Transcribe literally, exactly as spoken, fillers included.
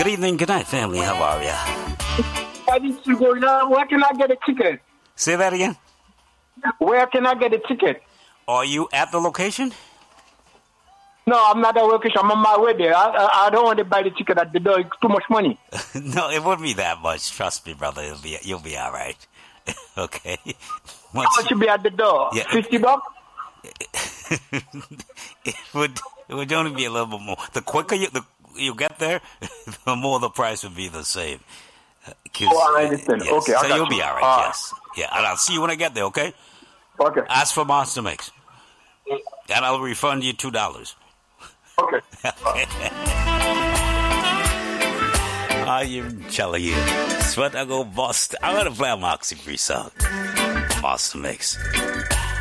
Good evening, good night, family. How are ya? I need to go now. Where can I get a ticket? Say that again. Where can I get a ticket? Are you at the location? No, I'm not at location. I'm on my way there. I, I, I don't want to buy the ticket at the door. It's too much money. No, it wouldn't be that much. Trust me, brother. It'll be, you'll be all right. Okay. Once How much should be at the door? Yeah. Fifty bucks? it would it would only be a little bit more. The quicker you the, you get there, the more the price would be the same. Uh, Oh, I understand. yes. Okay, I so got you'll you. be all right. All right. Yes. Yeah, and I'll see you when I get there. Okay. Okay. Ask for Monster Mix, and I'll refund you two dollars. Okay. I am telling you, sweat I go bust. I'm gonna play a Moxie Free song. Monster Mix.